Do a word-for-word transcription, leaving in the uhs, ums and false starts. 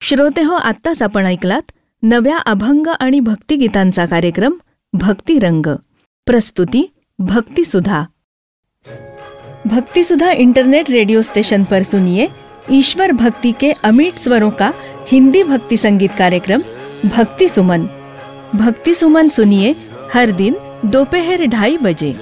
श्रोते हो, आत्ताच आपण ऐकलात नव्या अभंग आणि भक्तिगीतांचा कार्यक्रम भक्तिरंग. प्रस्तुती भक्तिसुधा. भक्तिसुधा इंटरनेट रेडियो स्टेशन पर सुनिए ईश्वर भक्ति के अमिट स्वरों का हिंदी भक्ति संगीत कार्यक्रम भक्ति सुमन. भक्ति सुमन सुनिए हर दिन दोपहर ढाई बजे.